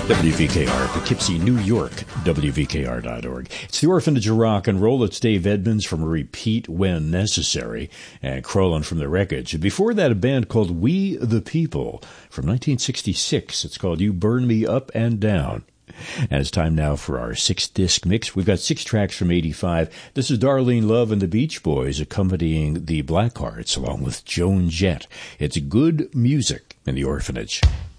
WVKR, Poughkeepsie, New York, WVKR.org. It's the Orphanage of Rock and Roll. It's Dave Edmunds from Repeat When Necessary and Crolin from The Wreckage. Before that, a band called We the People from 1966. It's called You Burn Me Up and Down. And it's time now for our 6-disc mix. We've got 6 tracks from 85. This is Darlene Love and the Beach Boys accompanying the Blackhearts along with Joan Jett. It's good music in the Orphanage.